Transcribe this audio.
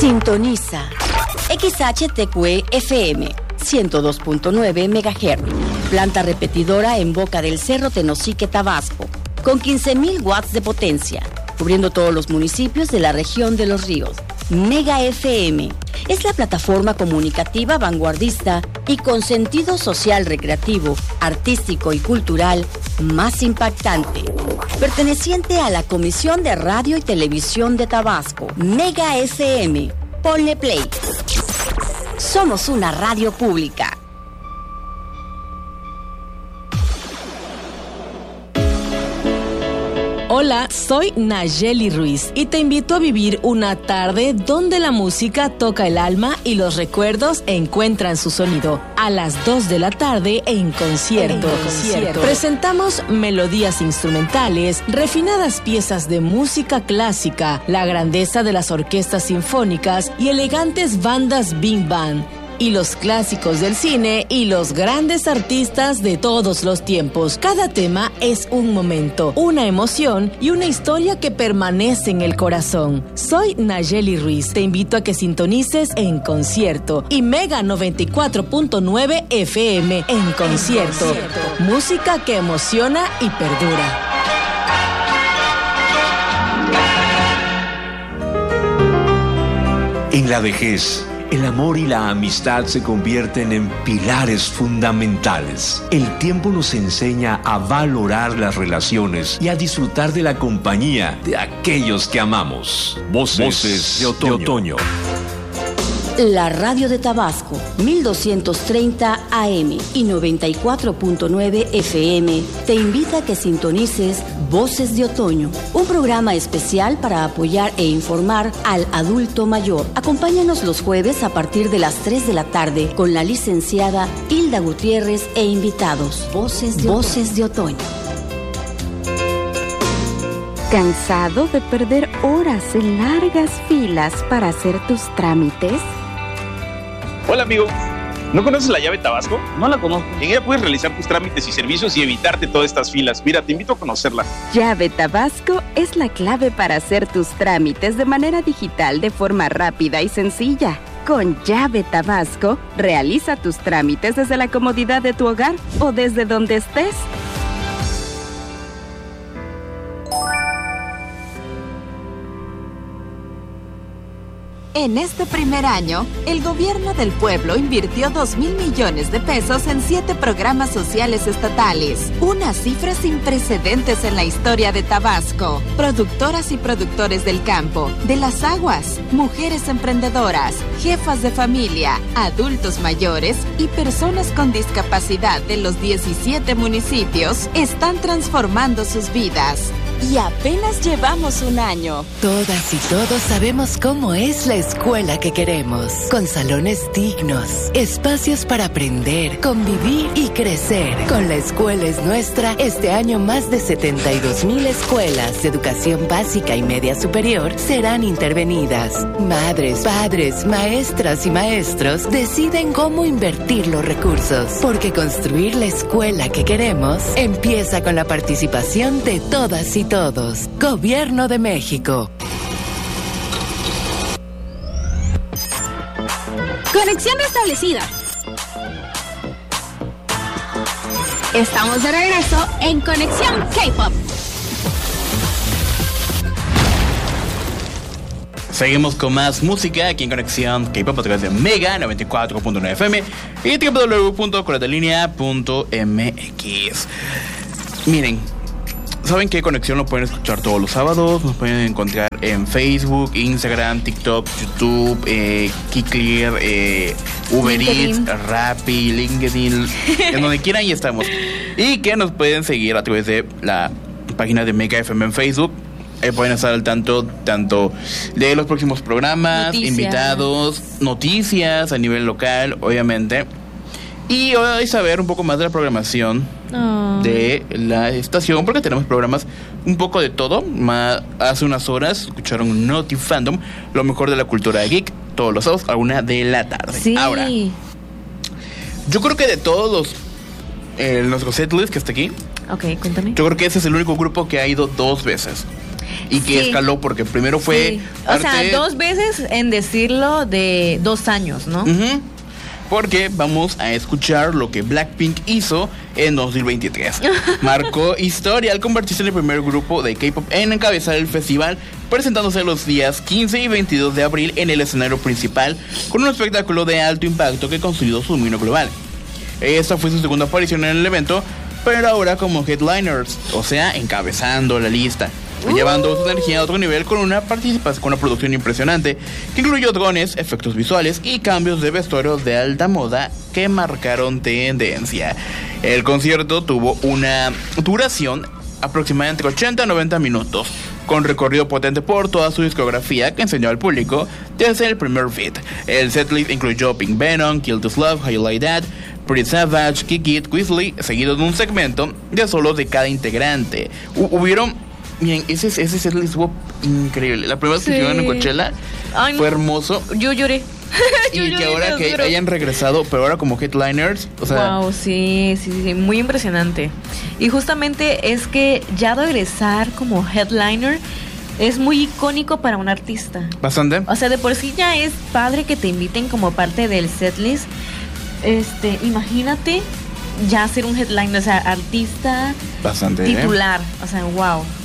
Sintoniza XHTQ FM 102.9 MHz. Planta repetidora en Boca del Cerro, Tenosique, Tabasco, con 15.000 watts de potencia, cubriendo todos los municipios de la región de Los Ríos. Mega FM es la plataforma comunicativa vanguardista y con sentido social, recreativo, artístico y cultural más impactante, perteneciente a la Comisión de Radio y Televisión de Tabasco. Mega FM. Ponle play. Somos una radio pública. Hola, soy Nayeli Ruiz y te invito a vivir una tarde donde la música toca el alma y los recuerdos encuentran su sonido. A las 2 de la tarde en concierto. Presentamos melodías instrumentales, refinadas piezas de música clásica, la grandeza de las orquestas sinfónicas y elegantes bandas Big Band. Y los clásicos del cine y los grandes artistas de todos los tiempos. Cada tema es un momento, una emoción y una historia que permanece en el corazón. Soy Nayeli Ruiz. Te invito a que sintonices en concierto y Mega 94.9 FM en concierto. Música que emociona y perdura. En la vejez, el amor y la amistad se convierten en pilares fundamentales. El tiempo nos enseña a valorar las relaciones y a disfrutar de la compañía de aquellos que amamos. Voces de otoño. La radio de Tabasco, 1230 AM y 94.9 FM, te invita a que sintonices Voces de Otoño, un programa especial para apoyar e informar al adulto mayor. Acompáñanos los jueves a partir de las 3 de la tarde con la licenciada Hilda Gutiérrez e invitados. Voces de Otoño. ¿Cansado de perder horas en largas filas para hacer tus trámites? Hola amigo, ¿no conoces la llave Tabasco? No la conozco. En ella puedes realizar tus trámites y servicios y evitarte todas estas filas. Mira, te invito a conocerla. Llave Tabasco es la clave para hacer tus trámites de manera digital de forma rápida y sencilla. Con Llave Tabasco, realiza tus trámites desde la comodidad de tu hogar o desde donde estés. En este primer año, el gobierno del pueblo invirtió 2,000 millones de pesos en 7 programas sociales estatales, una cifra sin precedentes en la historia de Tabasco. Productoras y productores del campo, de las aguas, mujeres emprendedoras, jefas de familia, adultos mayores y personas con discapacidad de los 17 municipios están transformando sus vidas. Y apenas llevamos un año. Todas y todos sabemos cómo es la escuela que queremos. Con salones dignos, espacios para aprender, convivir y crecer. Con La Escuela es Nuestra, este año más de 72,000 escuelas de educación básica y media superior serán intervenidas. Madres, padres, maestras y maestros deciden cómo invertir los recursos. Porque construir la escuela que queremos empieza con la participación de todas y todos. Gobierno de México. Conexión restablecida. Estamos de regreso en Conexión K-Pop. Seguimos con más música aquí en Conexión K-Pop a través de Mega 94.9 FM y www.colatelinea.mx. Miren, ¿saben qué Conexión lo pueden escuchar todos los sábados? Nos pueden encontrar en Facebook, Instagram, TikTok, YouTube, Kiklir, Uber Eats, Rappi, LinkedIn, en donde quieran y estamos. Y que nos pueden seguir a través de la página de Mega FM en Facebook. Pueden estar al tanto de los próximos programas, invitados, noticias a nivel local, obviamente. Y hoy saber un poco más de la programación de la estación, porque tenemos programas un poco de todo. Hace unas horas escucharon Naughty Fandom, lo mejor de la cultura geek, todos los sábados a 1 de la tarde. Sí. Ahora, yo creo que de todos nuestros setlist que está aquí, ok, cuéntame. yo creo que ese es el único grupo que ha ido 2 veces. y que escaló porque primero fue... O sea, 2 veces en decirlo de 2 años, ¿no? Porque vamos a escuchar lo que Blackpink hizo en 2023. Marcó historia al convertirse en el primer grupo de K-pop en encabezar el festival, presentándose los días 15 y 22 de abril en el escenario principal, con un espectáculo de alto impacto que consolidó su dominio global. Esta fue su segunda aparición en el evento, pero ahora como headliners, o sea, encabezando la lista, llevando su energía a otro nivel con una participación, con una producción impresionante que incluyó drones, efectos visuales y cambios de vestuario de alta moda que marcaron tendencia. El concierto tuvo una duración aproximadamente entre 80 a 90 minutos, con recorrido potente por toda su discografía que enseñó al público desde el primer beat. El setlist incluyó Pink Venom, Kill This Love, How You Like That, Pretty Savage, Kick It, Weasley, seguido de un segmento de solos de cada integrante. Bien, ese setlist estuvo increíble. La primera vez que estuvieron en Coachella fue hermoso. Yo lloré. Y que ahora que hayan regresado, pero ahora como headliners, o sea... Wow, sí, muy impresionante. Y justamente es que ya regresar como headliner es muy icónico para un artista. Bastante. O sea, de por sí ya es padre que te inviten como parte del setlist. Imagínate ya ser un headliner, o sea, artista bastante titular, o sea, wow.